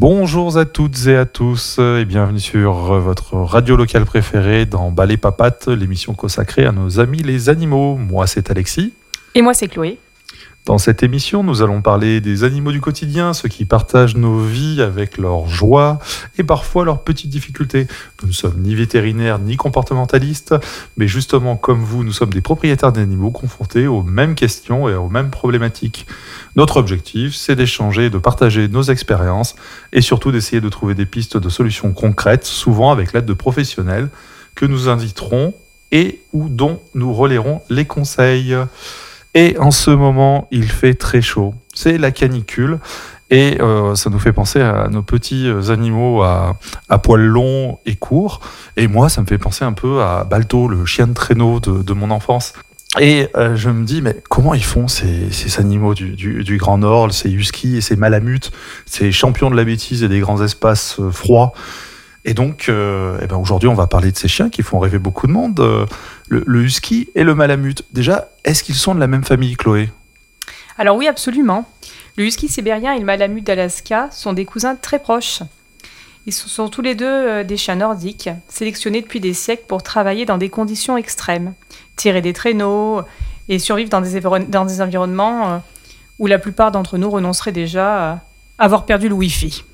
Bonjour à toutes et à tous et bienvenue sur votre radio locale préférée dans Balai Papate, l'émission consacrée à nos amis les animaux. Moi c'est Alexis. Et moi c'est Chloé. Dans cette émission, nous allons parler des animaux du quotidien, ceux qui partagent nos vies avec leurs joies et parfois leurs petites difficultés. Nous ne sommes ni vétérinaires ni comportementalistes, mais justement comme vous, nous sommes des propriétaires d'animaux confrontés aux mêmes questions et aux mêmes problématiques. Notre objectif, c'est d'échanger, de partager nos expériences et surtout d'essayer de trouver des pistes de solutions concrètes, souvent avec l'aide de professionnels que nous inviterons et ou dont nous relayerons les conseils. Et en ce moment, il fait très chaud. C'est la canicule et ça nous fait penser à nos petits animaux à poils longs et courts. Et moi, ça me fait penser un peu à Balto, le chien de traîneau de mon enfance. Et je me dis, mais comment ils font ces animaux du Grand Nord, ces huskies et ces malamutes, ces champions de la bêtise et des grands espaces froids. Et donc, aujourd'hui, on va parler de ces chiens qui font rêver beaucoup de monde. Le husky et le malamute. Déjà, est-ce qu'ils sont de la même famille, Chloé ? Alors oui, absolument. Le husky sibérien et le malamute d'Alaska sont des cousins très proches. Ils sont tous les deux des chiens nordiques, sélectionnés depuis des siècles pour travailler dans des conditions extrêmes, tirer des traîneaux et survivre dans des environnements où la plupart d'entre nous renonceraient déjà à avoir perdu le Wi-Fi.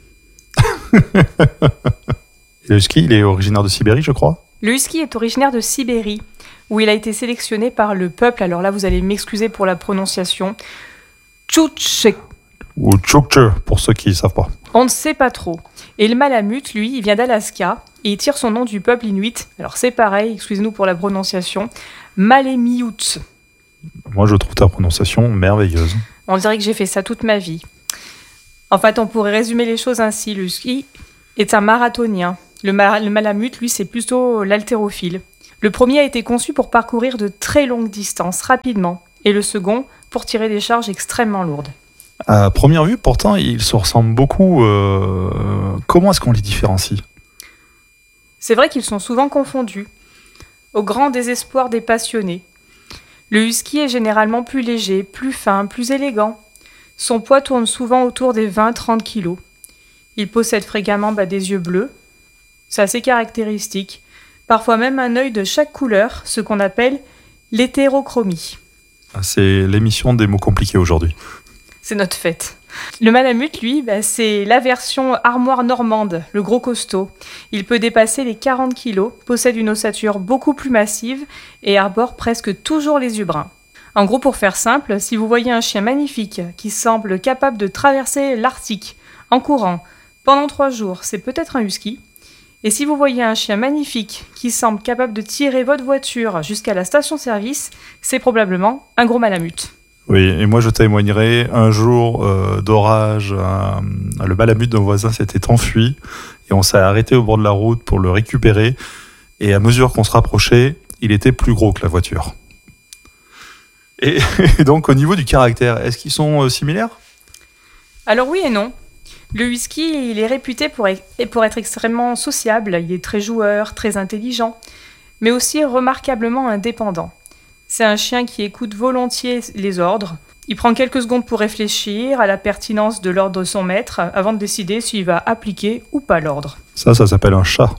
Le husky, il est originaire de Sibérie, je crois ? Le husky est originaire de Sibérie, où il a été sélectionné par le peuple, alors là vous allez m'excuser pour la prononciation, Tchouktche. Ou Tchouktche, pour ceux qui ne savent pas. On ne sait pas trop. Et le malamute, lui, il vient d'Alaska, et il tire son nom du peuple inuit. Alors c'est pareil, excusez-nous pour la prononciation, Malemiout. Moi je trouve ta prononciation merveilleuse. On dirait que j'ai fait ça toute ma vie. En fait, on pourrait résumer les choses ainsi. Le husky est un marathonien. Le malamute, lui, c'est plutôt l'haltérophile. Le premier a été conçu pour parcourir de très longues distances rapidement, et le second pour tirer des charges extrêmement lourdes. À première vue, pourtant, ils se ressemblent beaucoup. Comment est-ce qu'on les différencie ? C'est vrai qu'ils sont souvent confondus, au grand désespoir des passionnés. Le husky est généralement plus léger, plus fin, plus élégant. Son poids tourne souvent autour des 20-30 kilos. Il possède fréquemment des yeux bleus. C'est assez caractéristique. Parfois même un œil de chaque couleur, ce qu'on appelle l'hétérochromie. C'est l'émission des mots compliqués aujourd'hui. C'est notre fête. Le malamute, lui, c'est la version armoire normande, le gros costaud. Il peut dépasser les 40 kilos, possède une ossature beaucoup plus massive et arbore presque toujours les yeux bruns. En gros, pour faire simple, si vous voyez un chien magnifique qui semble capable de traverser l'Arctique en courant pendant 3 jours, c'est peut-être un husky. Et si vous voyez un chien magnifique qui semble capable de tirer votre voiture jusqu'à la station-service, c'est probablement un gros malamute. Oui, et moi je témoignerai, un jour d'orage, le malamute d'un voisin s'était enfui et on s'est arrêté au bord de la route pour le récupérer. Et à mesure qu'on se rapprochait, il était plus gros que la voiture. Et donc au niveau du caractère, est-ce qu'ils sont similaires ? Alors oui et non. Le husky, il est réputé pour être extrêmement sociable, il est très joueur, très intelligent, mais aussi remarquablement indépendant. C'est un chien qui écoute volontiers les ordres. Il prend quelques secondes pour réfléchir à la pertinence de l'ordre de son maître avant de décider s'il va appliquer ou pas l'ordre. Ça s'appelle un chat.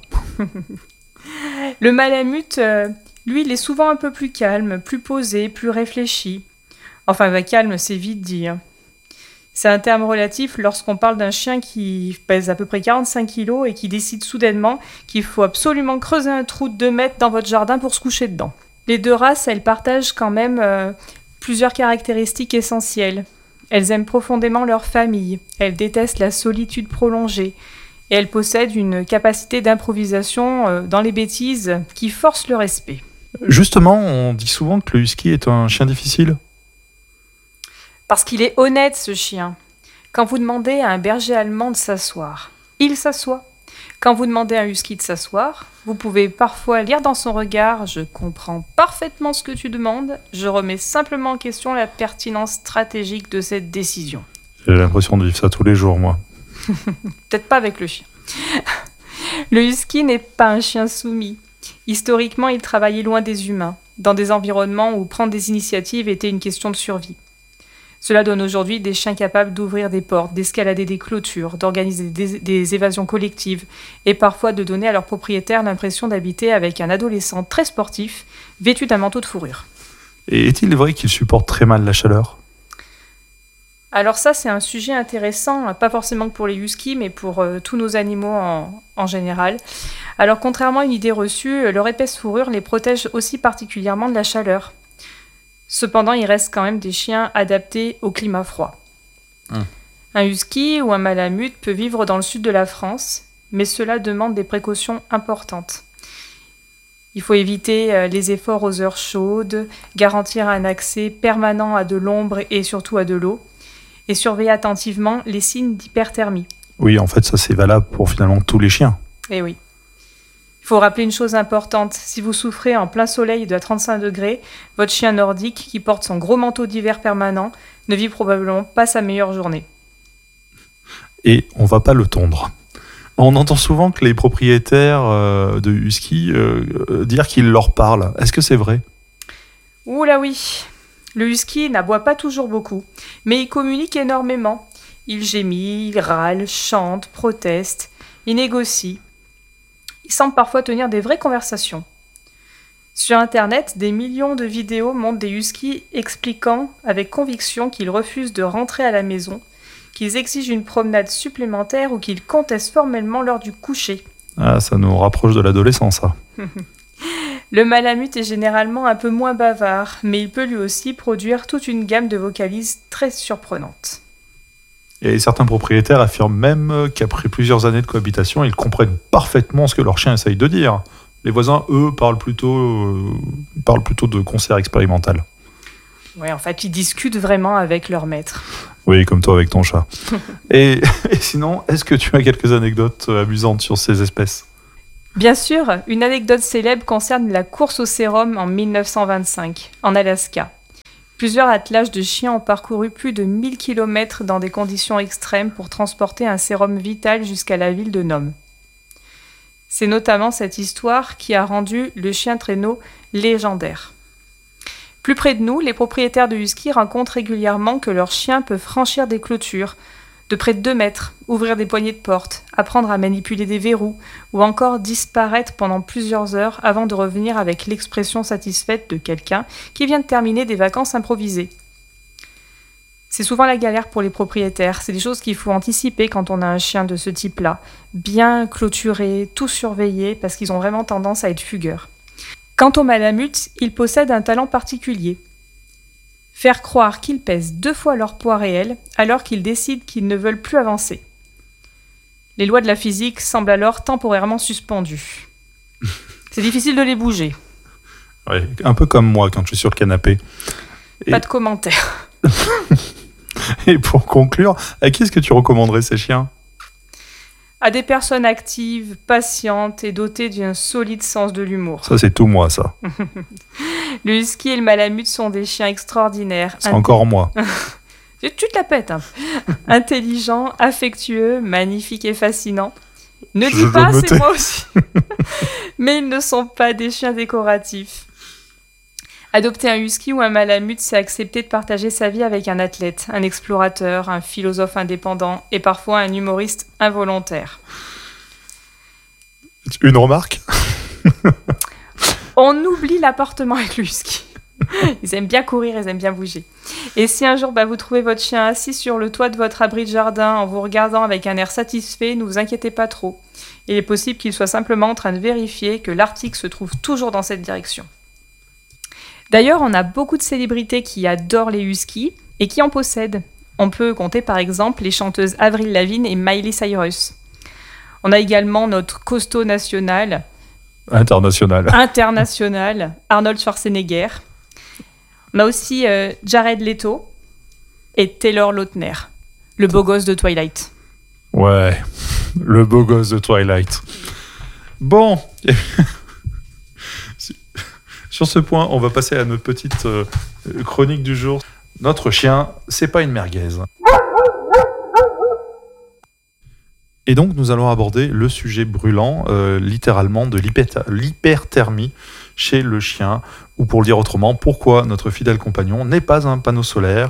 Le malamute, lui, il est souvent un peu plus calme, plus posé, plus réfléchi. Enfin, calme, c'est vite dit. C'est un terme relatif lorsqu'on parle d'un chien qui pèse à peu près 45 kilos et qui décide soudainement qu'il faut absolument creuser un trou de 2 mètres dans votre jardin pour se coucher dedans. Les deux races, elles partagent quand même plusieurs caractéristiques essentielles. Elles aiment profondément leur famille, elles détestent la solitude prolongée et elles possèdent une capacité d'improvisation dans les bêtises qui force le respect. Justement, on dit souvent que le husky est un chien difficile. Parce qu'il est honnête, ce chien. Quand vous demandez à un berger allemand de s'asseoir, il s'assoit. Quand vous demandez à un husky de s'asseoir, vous pouvez parfois lire dans son regard « Je comprends parfaitement ce que tu demandes, je remets simplement en question la pertinence stratégique de cette décision. » J'ai l'impression de vivre ça tous les jours, moi. Peut-être pas avec le chien. Le husky n'est pas un chien soumis. Historiquement, il travaillait loin des humains, dans des environnements où prendre des initiatives était une question de survie. Cela donne aujourd'hui des chiens capables d'ouvrir des portes, d'escalader des clôtures, d'organiser des évasions collectives et parfois de donner à leur propriétaire l'impression d'habiter avec un adolescent très sportif, vêtu d'un manteau de fourrure. Et est-il vrai qu'ils supportent très mal la chaleur ? Alors ça, c'est un sujet intéressant, pas forcément pour les huskies, mais pour tous nos animaux en général. Alors contrairement à une idée reçue, leur épaisse fourrure les protège aussi particulièrement de la chaleur. Cependant, il reste quand même des chiens adaptés au climat froid. Un husky ou un malamute peut vivre dans le sud de la France, mais cela demande des précautions importantes. Il faut éviter les efforts aux heures chaudes, garantir un accès permanent à de l'ombre et surtout à de l'eau, et surveiller attentivement les signes d'hyperthermie. Oui, en fait, ça c'est valable pour finalement tous les chiens. Eh oui. Il faut rappeler une chose importante, si vous souffrez en plein soleil de 35 degrés, votre chien nordique qui porte son gros manteau d'hiver permanent ne vit probablement pas sa meilleure journée. Et on va pas le tondre. On entend souvent que les propriétaires de husky dire qu'ils leur parlent. Est-ce que c'est vrai ? Ouh là oui. Le husky n'aboie pas toujours beaucoup, mais il communique énormément. Il gémit, il râle, chante, proteste, il négocie. Il semble parfois tenir des vraies conversations. Sur Internet, des millions de vidéos montrent des huskies expliquant avec conviction qu'ils refusent de rentrer à la maison, qu'ils exigent une promenade supplémentaire ou qu'ils contestent formellement l'heure du coucher. Ah, ça nous rapproche de l'adolescence, ça. Le malamute est généralement un peu moins bavard, mais il peut lui aussi produire toute une gamme de vocalises très surprenantes. Et certains propriétaires affirment même qu'après plusieurs années de cohabitation, ils comprennent parfaitement ce que leur chien essaye de dire. Les voisins, eux, parlent plutôt de concert expérimental. Ouais, en fait, ils discutent vraiment avec leur maître. Oui, comme toi avec ton chat. et sinon, est-ce que tu as quelques anecdotes amusantes sur ces espèces ? Bien sûr, une anecdote célèbre concerne la course au sérum en 1925, en Alaska. Plusieurs attelages de chiens ont parcouru plus de 1000 km dans des conditions extrêmes pour transporter un sérum vital jusqu'à la ville de Nome. C'est notamment cette histoire qui a rendu le chien traîneau légendaire. Plus près de nous, les propriétaires de husky rencontrent régulièrement que leurs chiens peuvent franchir des clôtures de près de 2 mètres, ouvrir des poignées de porte, apprendre à manipuler des verrous ou encore disparaître pendant plusieurs heures avant de revenir avec l'expression satisfaite de quelqu'un qui vient de terminer des vacances improvisées. C'est souvent la galère pour les propriétaires, c'est des choses qu'il faut anticiper quand on a un chien de ce type-là, bien clôturé, tout surveillé parce qu'ils ont vraiment tendance à être fugueurs. Quant au malamute, il possède un talent particulier. Faire croire qu'ils pèsent 2 fois leur poids réel alors qu'ils décident qu'ils ne veulent plus avancer. Les lois de la physique semblent alors temporairement suspendues. C'est difficile de les bouger. Ouais, un peu comme moi quand je suis sur le canapé. Pas de commentaires. Et pour conclure, à qui est-ce que tu recommanderais ces chiens ? À des personnes actives, patientes et dotées d'un solide sens de l'humour. Ça, c'est tout moi, ça. Le husky et le malamute sont des chiens extraordinaires. C'est encore moi. Tu te la pètes. Intelligents, affectueux, magnifiques et fascinants. Ne dis pas, c'est moi aussi. Mais ils ne sont pas des chiens décoratifs. Adopter un husky ou un malamute, c'est accepter de partager sa vie avec un athlète, un explorateur, un philosophe indépendant et parfois un humoriste involontaire. Une remarque ? On oublie l'appartement avec le husky. Ils aiment bien courir, ils aiment bien bouger. Et si un jour vous trouvez votre chien assis sur le toit de votre abri de jardin en vous regardant avec un air satisfait, ne vous inquiétez pas trop. Il est possible qu'il soit simplement en train de vérifier que l'Arctique se trouve toujours dans cette direction. D'ailleurs, on a beaucoup de célébrités qui adorent les huskies et qui en possèdent. On peut compter par exemple les chanteuses Avril Lavigne et Miley Cyrus. On a également notre costaud national. International, Arnold Schwarzenegger. On a aussi Jared Leto et Taylor Lautner, le beau gosse de Twilight. Ouais, le beau gosse de Twilight. Bon, sur ce point, on va passer à notre petite chronique du jour. Notre chien, c'est pas une merguez. Et donc, nous allons aborder le sujet brûlant, littéralement, de l'hyperthermie chez le chien, ou pour le dire autrement, pourquoi notre fidèle compagnon n'est pas un panneau solaire,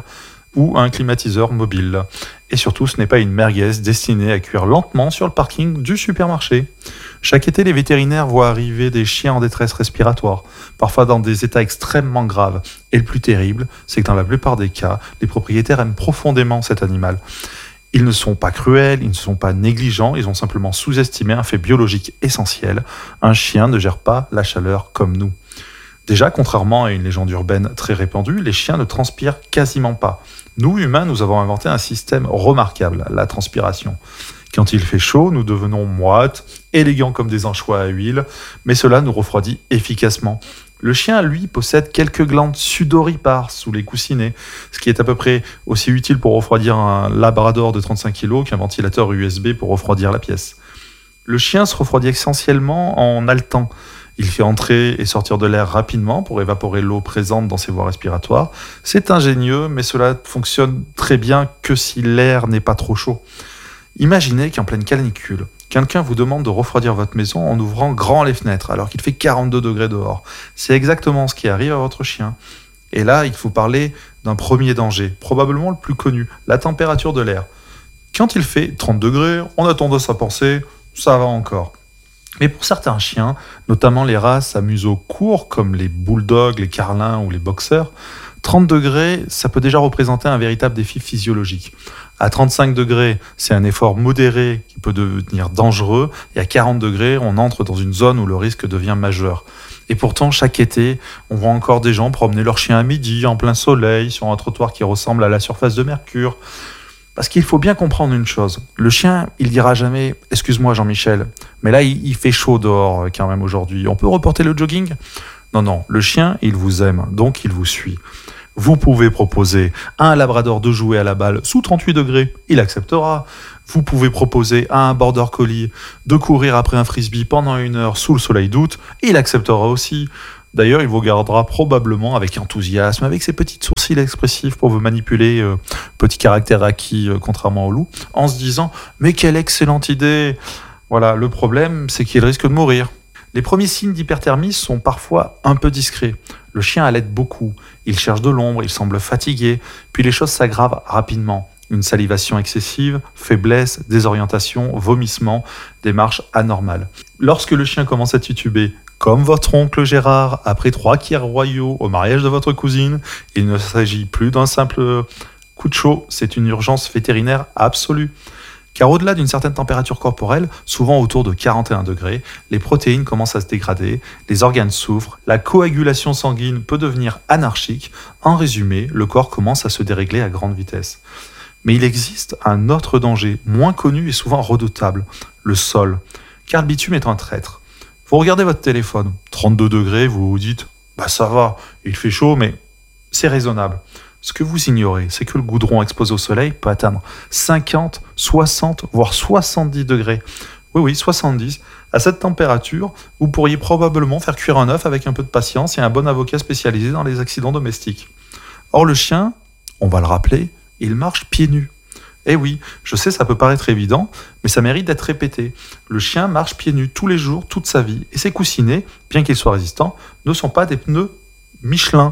ou un climatiseur mobile. Et surtout, ce n'est pas une merguez destinée à cuire lentement sur le parking du supermarché. Chaque été, les vétérinaires voient arriver des chiens en détresse respiratoire, parfois dans des états extrêmement graves. Et le plus terrible, c'est que dans la plupart des cas, les propriétaires aiment profondément cet animal. Ils ne sont pas cruels, ils ne sont pas négligents, ils ont simplement sous-estimé un fait biologique essentiel. Un chien ne gère pas la chaleur comme nous. Déjà, contrairement à une légende urbaine très répandue, les chiens ne transpirent quasiment pas. Nous, humains, nous avons inventé un système remarquable, la transpiration. Quand il fait chaud, nous devenons moites, élégants comme des anchois à huile, mais cela nous refroidit efficacement. Le chien, lui, possède quelques glandes sudoripares sous les coussinets, ce qui est à peu près aussi utile pour refroidir un labrador de 35 kg qu'un ventilateur USB pour refroidir la pièce. Le chien se refroidit essentiellement en haletant. Il fait entrer et sortir de l'air rapidement pour évaporer l'eau présente dans ses voies respiratoires. C'est ingénieux, mais cela fonctionne très bien que si l'air n'est pas trop chaud. Imaginez qu'en pleine canicule, quelqu'un vous demande de refroidir votre maison en ouvrant grand les fenêtres alors qu'il fait 42 degrés dehors. C'est exactement ce qui arrive à votre chien. Et là, il faut parler d'un premier danger, probablement le plus connu, la température de l'air. Quand il fait 30 degrés, on a tendance à penser « ça va encore ». Mais pour certains chiens, notamment les races à museau court comme les bulldogs, les carlins ou les boxers, 30 degrés, ça peut déjà représenter un véritable défi physiologique. À 35 degrés, c'est un effort modéré qui peut devenir dangereux, et à 40 degrés, on entre dans une zone où le risque devient majeur. Et pourtant, chaque été, on voit encore des gens promener leur chien à midi, en plein soleil, sur un trottoir qui ressemble à la surface de Mercure. Parce qu'il faut bien comprendre une chose, le chien, il dira jamais « Excuse-moi Jean-Michel, mais là il fait chaud dehors quand même aujourd'hui, on peut reporter le jogging ?» Non, le chien, il vous aime, donc il vous suit. Vous pouvez proposer à un labrador de jouer à la balle sous 38 degrés, il acceptera. Vous pouvez proposer à un border collie de courir après un frisbee pendant 1 heure sous le soleil d'août, il acceptera aussi. D'ailleurs, il vous regardera probablement avec enthousiasme, avec ses petits sourcils expressifs pour vous manipuler, petit caractère acquis, contrairement au loup, en se disant « Mais quelle excellente idée !» Voilà, le problème, c'est qu'il risque de mourir. Les premiers signes d'hyperthermie sont parfois un peu discrets. Le chien halète beaucoup, il cherche de l'ombre, il semble fatigué, puis les choses s'aggravent rapidement. Une salivation excessive, faiblesse, désorientation, vomissement, des marches anormales. Lorsque le chien commence à tituber, comme votre oncle Gérard, après 3 kiers royaux au mariage de votre cousine, il ne s'agit plus d'un simple coup de chaud, c'est une urgence vétérinaire absolue. Car au-delà d'une certaine température corporelle, souvent autour de 41 degrés, les protéines commencent à se dégrader, les organes souffrent, la coagulation sanguine peut devenir anarchique. En résumé, le corps commence à se dérégler à grande vitesse. Mais il existe un autre danger, moins connu et souvent redoutable, le sol. Car le bitume est un traître. Vous regardez votre téléphone, 32 degrés, vous vous dites « bah ça va, il fait chaud, mais c'est raisonnable ». Ce que vous ignorez, c'est que le goudron exposé au soleil peut atteindre 50, 60, voire 70 degrés. Oui, 70. À cette température, vous pourriez probablement faire cuire un œuf avec un peu de patience et un bon avocat spécialisé dans les accidents domestiques. Or le chien, on va le rappeler, il marche pieds nus. Eh oui, je sais, ça peut paraître évident, mais ça mérite d'être répété. Le chien marche pieds nus tous les jours, toute sa vie, et ses coussinets, bien qu'ils soient résistants, ne sont pas des pneus Michelin.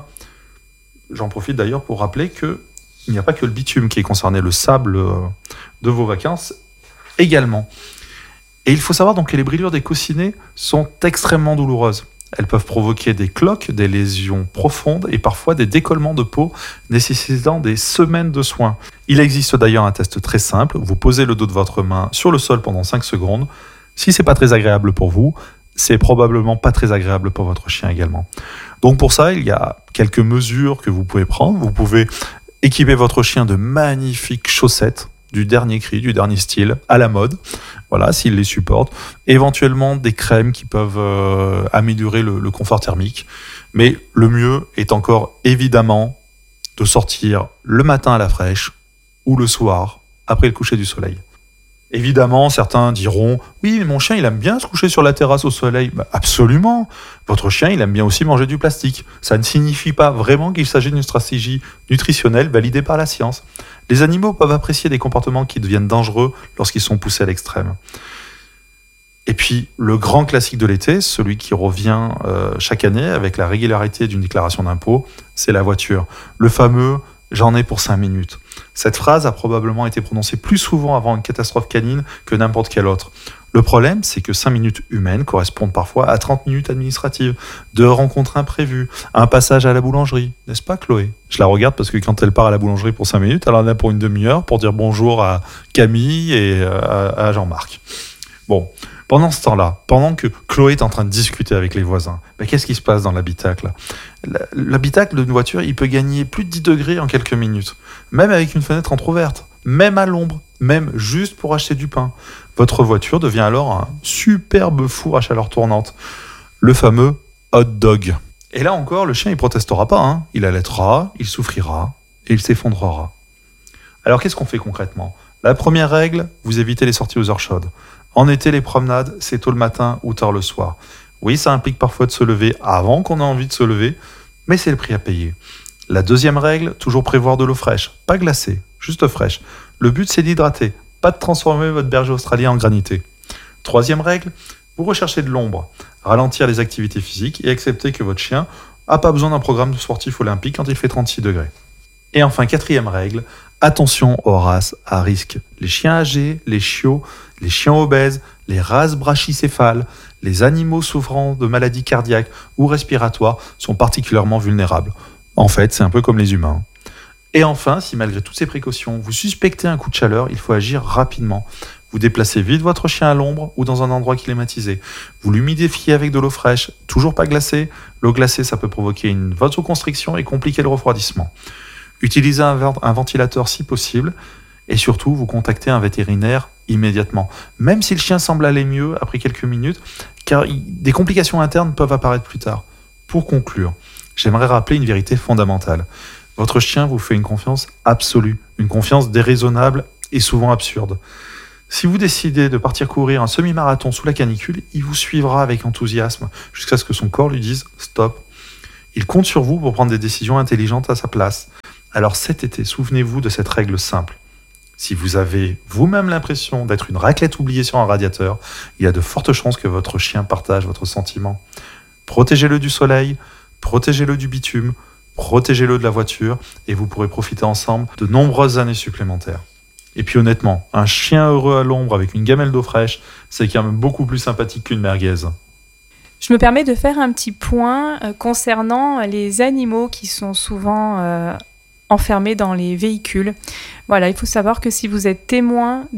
J'en profite d'ailleurs pour rappeler qu'il n'y a pas que le bitume qui est concerné, le sable de vos vacances également. Et il faut savoir donc que les brûlures des coussinets sont extrêmement douloureuses. Elles peuvent provoquer des cloques, des lésions profondes et parfois des décollements de peau nécessitant des semaines de soins. Il existe d'ailleurs un test très simple. Vous posez le dos de votre main sur le sol pendant 5 secondes. Si c'est pas très agréable pour vous, c'est probablement pas très agréable pour votre chien également. Donc pour ça, il y a quelques mesures que vous pouvez prendre. Vous pouvez équiper votre chien de magnifiques chaussettes du dernier cri, du dernier style, à la mode, voilà, s'il les supporte. Éventuellement des crèmes qui peuvent améliorer le confort thermique. Mais le mieux est encore évidemment de sortir le matin à la fraîche ou le soir après le coucher du soleil. Évidemment, certains diront « Oui, mais mon chien, il aime bien se coucher sur la terrasse au soleil. » Absolument. Votre chien, il aime bien aussi manger du plastique. Ça ne signifie pas vraiment qu'il s'agit d'une stratégie nutritionnelle validée par la science. Les animaux peuvent apprécier des comportements qui deviennent dangereux lorsqu'ils sont poussés à l'extrême. Et puis, le grand classique de l'été, celui qui revient chaque année avec la régularité d'une déclaration d'impôt, c'est la voiture. Le fameux J'en ai pour 5 minutes. Cette phrase a probablement été prononcée plus souvent avant une catastrophe canine que n'importe quelle autre. Le problème, c'est que 5 minutes humaines correspondent parfois à 30 minutes administratives, 2 rencontres imprévues, un passage à la boulangerie. N'est-ce pas, Chloé ? Je la regarde parce que quand elle part à la boulangerie pour 5 minutes, elle en a pour une demi-heure pour dire bonjour à Camille et à Jean-Marc. Bon, pendant ce temps-là, pendant que Chloé est en train de discuter avec les voisins, qu'est-ce qui se passe dans l'habitacle ? L'habitacle d'une voiture, il peut gagner plus de 10 degrés en quelques minutes, même avec une fenêtre entrouverte, même à l'ombre, même juste pour acheter du pain. Votre voiture devient alors un superbe four à chaleur tournante, le fameux hot dog. Et là encore, le chien, il protestera pas, il allaitera, il souffrira et il s'effondrera. Alors qu'est-ce qu'on fait concrètement ? La première règle, vous évitez les sorties aux heures chaudes. En été, les promenades, c'est tôt le matin ou tard le soir. Oui, ça implique parfois de se lever avant qu'on ait envie de se lever, mais c'est le prix à payer. La deuxième règle, toujours prévoir de l'eau fraîche, pas glacée, juste fraîche. Le but, c'est d'hydrater, pas de transformer votre berger australien en granité. Troisième règle, vous recherchez de l'ombre, ralentir les activités physiques et accepter que votre chien n'a pas besoin d'un programme sportif olympique quand il fait 36 degrés. Et enfin, quatrième règle, attention aux races à risque. Les chiens âgés, les chiots, les chiens obèses, les races brachycéphales, les animaux souffrant de maladies cardiaques ou respiratoires sont particulièrement vulnérables. En fait, c'est un peu comme les humains. Et enfin, si malgré toutes ces précautions, vous suspectez un coup de chaleur, il faut agir rapidement. Vous déplacez vite votre chien à l'ombre ou dans un endroit climatisé. Vous l'humidifiez avec de l'eau fraîche, toujours pas glacée. L'eau glacée, ça peut provoquer une vasoconstriction et compliquer le refroidissement. Utilisez un ventilateur si possible et surtout, vous contactez un vétérinaire immédiatement. Même si le chien semble aller mieux après quelques minutes, car des complications internes peuvent apparaître plus tard. Pour conclure, j'aimerais rappeler une vérité fondamentale. Votre chien vous fait une confiance absolue, une confiance déraisonnable et souvent absurde. Si vous décidez de partir courir un semi-marathon sous la canicule, il vous suivra avec enthousiasme jusqu'à ce que son corps lui dise « stop ». Il compte sur vous pour prendre des décisions intelligentes à sa place. Alors cet été, souvenez-vous de cette règle simple. Si vous avez vous-même l'impression d'être une raclette oubliée sur un radiateur, il y a de fortes chances que votre chien partage votre sentiment. Protégez-le du soleil, protégez-le du bitume, protégez-le de la voiture et vous pourrez profiter ensemble de nombreuses années supplémentaires. Et puis honnêtement, un chien heureux à l'ombre avec une gamelle d'eau fraîche, c'est quand même beaucoup plus sympathique qu'une merguez. Je me permets de faire un petit point concernant les animaux qui sont souvent enfermés dans les véhicules. Voilà, il faut savoir que si vous êtes témoin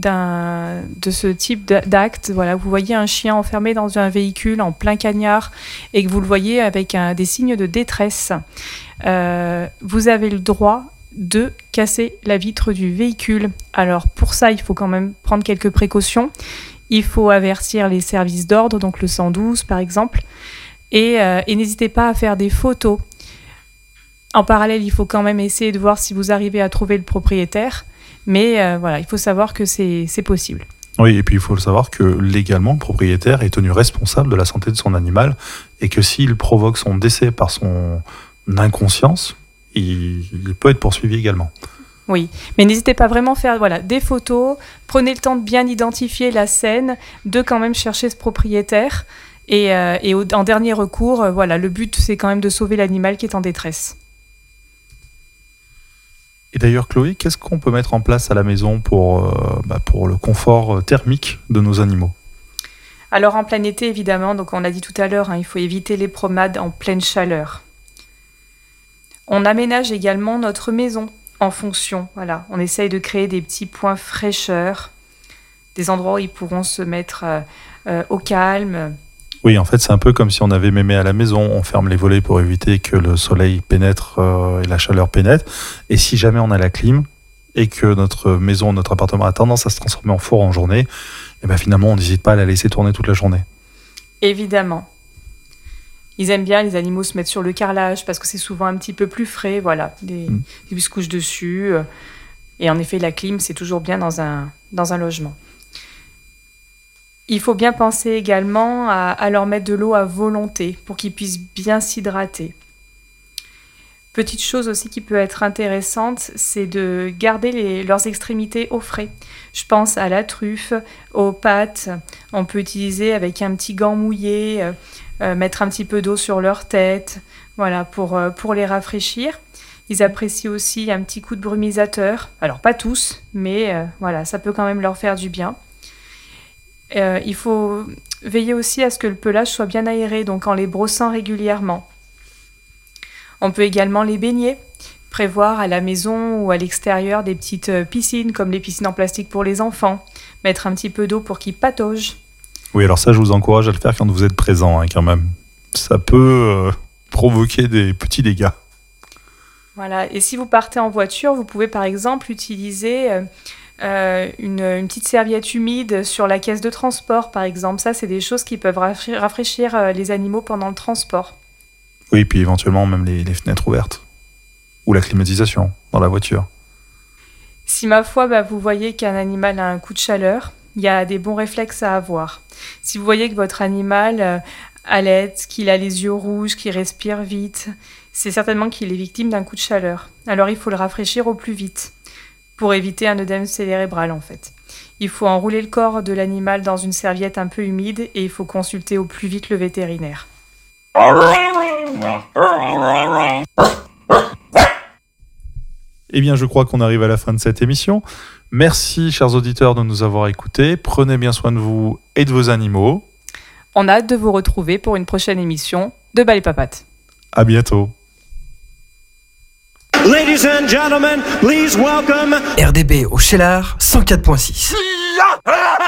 de ce type d'acte, voilà, vous voyez un chien enfermé dans un véhicule en plein cagnard et que vous le voyez avec des signes de détresse, vous avez le droit de casser la vitre du véhicule. Alors pour ça, il faut quand même prendre quelques précautions. Il faut avertir les services d'ordre, donc le 112 par exemple, et n'hésitez pas à faire des photos. En parallèle, il faut quand même essayer de voir si vous arrivez à trouver le propriétaire, mais voilà, il faut savoir que c'est possible. Oui, et puis il faut le savoir que légalement, le propriétaire est tenu responsable de la santé de son animal et que s'il provoque son décès par son inconscience, il peut être poursuivi également. Oui, mais n'hésitez pas vraiment à faire des photos, prenez le temps de bien identifier la scène, de quand même chercher ce propriétaire, et en dernier recours, le but c'est quand même de sauver l'animal qui est en détresse. Et d'ailleurs, Chloé, qu'est-ce qu'on peut mettre en place à la maison pour le confort thermique de nos animaux ? Alors en plein été, évidemment, donc on l'a dit tout à l'heure, il faut éviter les promenades en pleine chaleur. On aménage également notre maison en fonction. Voilà, on essaye de créer des petits points fraîcheur, des endroits où ils pourront se mettre au calme. Oui, en fait, c'est un peu comme si on avait mémé à la maison. On ferme les volets pour éviter que le soleil pénètre et la chaleur pénètre. Et si jamais on a la clim et que notre maison, notre appartement a tendance à se transformer en four en journée, finalement, on n'hésite pas à la laisser tourner toute la journée. Évidemment. Ils aiment bien, les animaux, se mettre sur le carrelage parce que c'est souvent un petit peu plus frais. Voilà, ils se couchent dessus. Et en effet, la clim, c'est toujours bien dans un logement. Il faut bien penser également à leur mettre de l'eau à volonté pour qu'ils puissent bien s'hydrater. Petite chose aussi qui peut être intéressante, c'est de garder leurs extrémités au frais. Je pense à la truffe, aux pattes. On peut utiliser avec un petit gant mouillé, mettre un petit peu d'eau sur leur tête, voilà, pour les rafraîchir. Ils apprécient aussi un petit coup de brumisateur. Alors pas tous, mais voilà, ça peut quand même leur faire du bien. Il faut veiller aussi à ce que le pelage soit bien aéré, donc en les brossant régulièrement. On peut également les baigner, prévoir à la maison ou à l'extérieur des petites piscines, comme les piscines en plastique pour les enfants, mettre un petit peu d'eau pour qu'ils pataugent. Oui, alors ça, je vous encourage à le faire quand vous êtes présent, quand même. Ça peut provoquer des petits dégâts. Voilà, et si vous partez en voiture, vous pouvez par exemple utiliser une petite serviette humide sur la caisse de transport, par exemple. Ça, c'est des choses qui peuvent rafraîchir les animaux pendant le transport. Oui, puis éventuellement même les fenêtres ouvertes. Ou la climatisation dans la voiture. Si ma foi, vous voyez qu'un animal a un coup de chaleur, il y a des bons réflexes à avoir. Si vous voyez que votre animal halète, qu'il a les yeux rouges, qu'il respire vite, c'est certainement qu'il est victime d'un coup de chaleur. Alors il faut le rafraîchir au plus vite, pour éviter un œdème cérébral en fait. Il faut enrouler le corps de l'animal dans une serviette un peu humide et il faut consulter au plus vite le vétérinaire. Eh bien, je crois qu'on arrive à la fin de cette émission. Merci, chers auditeurs, de nous avoir écoutés. Prenez bien soin de vous et de vos animaux. On a hâte de vous retrouver pour une prochaine émission de Balai Papate. À bientôt. Ladies and gentlemen, please welcome RDB au Cheylard 104.6.